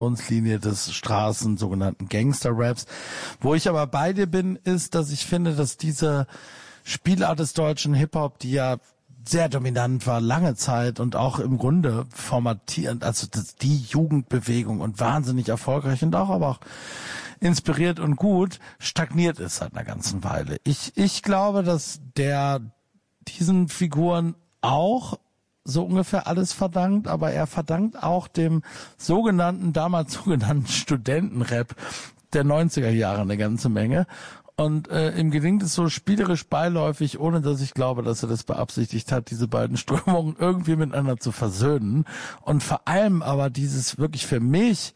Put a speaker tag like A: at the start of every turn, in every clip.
A: Linie des Straßen, sogenannten Gangster-Raps. Wo ich aber bei dir bin, ist, dass ich finde, dass diese Spielart des deutschen Hip-Hop, die ja sehr dominant war, lange Zeit und auch im Grunde formatierend, also die Jugendbewegung und wahnsinnig erfolgreich und auch aber auch inspiriert und gut, stagniert ist seit einer ganzen Weile. Ich glaube, dass der diesen Figuren auch so ungefähr alles verdankt, aber er verdankt auch dem damals sogenannten Studentenrap der 90er Jahre eine ganze Menge. Und ihm gelingt es so spielerisch beiläufig, ohne dass ich glaube, dass er das beabsichtigt hat, diese beiden Strömungen irgendwie miteinander zu versöhnen. Und vor allem aber dieses wirklich für mich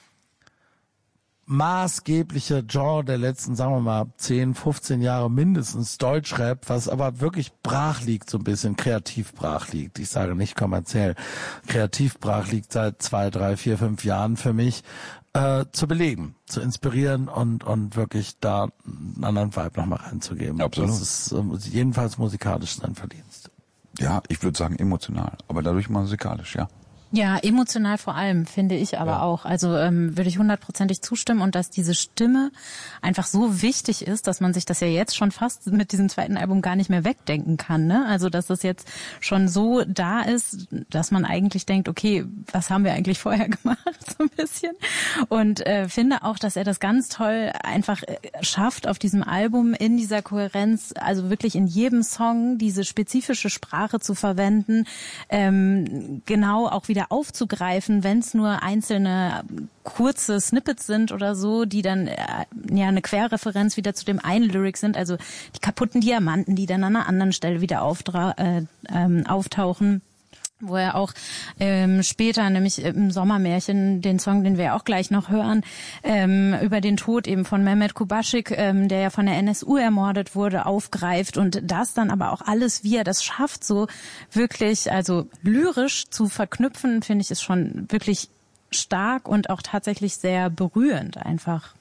A: maßgebliche Genre der letzten, sagen wir mal, 10, 15 Jahre mindestens, Deutschrap, was aber wirklich brach liegt, so ein bisschen kreativ brach liegt. Ich sage nicht kommerziell. Kreativ brach liegt seit 2, 3, 4, 5 Jahren für mich, zu beleben, zu inspirieren und wirklich da einen anderen Vibe nochmal reinzugeben.
B: Absolut.
A: Das ist jedenfalls musikalisch sein Verdienst.
B: Ja, ich würde sagen emotional, aber dadurch musikalisch, ja.
C: Ja, emotional vor allem, finde ich aber auch. Also würde ich 100%ig zustimmen und dass diese Stimme einfach so wichtig ist, dass man sich das ja jetzt schon fast mit diesem zweiten Album gar nicht mehr wegdenken kann. Ne? Also dass das jetzt schon so da ist, dass man eigentlich denkt, okay, was haben wir eigentlich vorher gemacht, so ein bisschen. Und finde auch, dass er das ganz toll einfach schafft, auf diesem Album in dieser Kohärenz, also wirklich in jedem Song diese spezifische Sprache zu verwenden, genau auch wieder aufzugreifen, wenn es nur einzelne kurze Snippets sind oder so, die dann ja eine Querreferenz wieder zu dem einen Lyric sind, also die kaputten Diamanten, die dann an einer anderen Stelle wieder auftauchen. Wo er auch später, nämlich im Sommermärchen, den Song, den wir auch gleich noch hören, über den Tod eben von Mehmet Kubaschik, der ja von der NSU ermordet wurde, aufgreift und das dann aber auch alles, wie er das schafft, so wirklich, also lyrisch zu verknüpfen, finde ich, ist schon wirklich stark und auch tatsächlich sehr berührend einfach.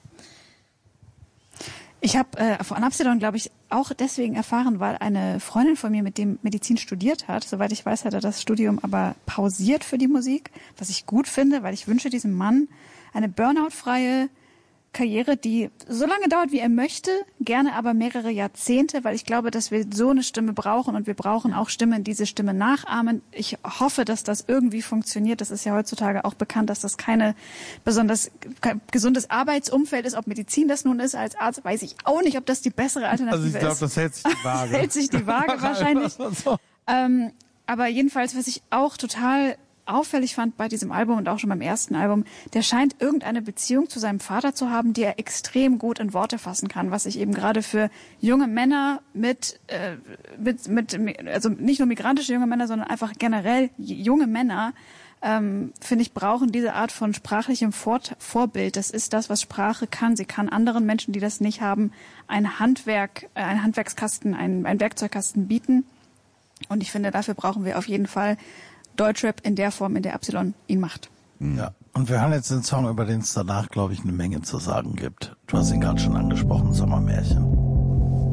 D: Ich habe von Absalon, glaube ich, auch deswegen erfahren, weil eine Freundin von mir mit dem Medizin studiert hat. Soweit ich weiß, hat er das Studium aber pausiert für die Musik, was ich gut finde, weil ich wünsche diesem Mann eine burnout-freie Karriere, die so lange dauert, wie er möchte, gerne aber mehrere Jahrzehnte, weil ich glaube, dass wir so eine Stimme brauchen und wir brauchen auch Stimmen, die diese Stimme nachahmen. Ich hoffe, dass das irgendwie funktioniert. Das ist ja heutzutage auch bekannt, dass das kein gesundes Arbeitsumfeld ist. Ob Medizin das nun ist als Arzt, weiß ich auch nicht, ob das die bessere Alternative ist.
A: Also ich glaube, das hält sich die Waage.
D: Hält sich die Waage wahrscheinlich. Aber jedenfalls, was ich auch total auffällig fand bei diesem Album und auch schon beim ersten Album, der scheint irgendeine Beziehung zu seinem Vater zu haben, die er extrem gut in Worte fassen kann, was ich eben gerade für junge Männer also nicht nur migrantische junge Männer, sondern einfach generell junge Männer, finde ich, brauchen diese Art von sprachlichem Vorbild. Das ist das, was Sprache kann. Sie kann anderen Menschen, die das nicht haben, ein Handwerkskasten, ein Werkzeugkasten bieten. Und ich finde, dafür brauchen wir auf jeden Fall Deutschrap in der Form, in der Absalon ihn macht.
A: Ja, und wir haben jetzt den Song, über den es danach, glaube ich, eine Menge zu sagen gibt. Du hast ihn gerade schon angesprochen, Sommermärchen.